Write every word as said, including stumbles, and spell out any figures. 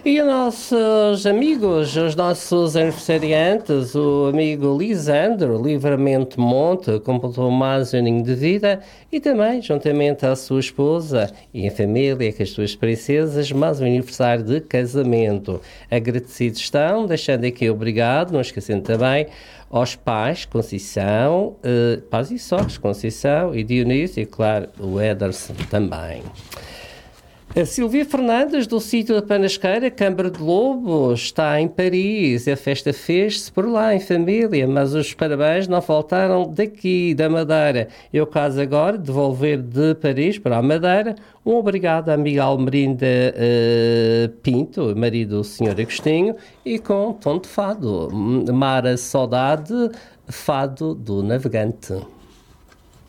E os nossos amigos, os nossos aniversariantes, o amigo Lisandro, Livramento Monte, completou mais um aninho de vida e também, juntamente à sua esposa e em família, com as suas princesas, mais um aniversário de casamento. Agradecidos estão, deixando aqui obrigado, não esquecendo também aos pais, Conceição, eh, pais e sogros, Conceição e Dionísio, e claro, o Ederson também. A Silvia Fernandes, do sítio da Panasqueira, Câmara de Lobo, está em Paris. A festa fez-se por lá, em família, mas os parabéns não faltaram daqui, da Madeira. Eu caso agora devolver de Paris para a Madeira. Um obrigado à amiga Almerinda uh, Pinto, marido do senhor Agostinho, e com tom de fado. Mara Saudade, fado do navegante.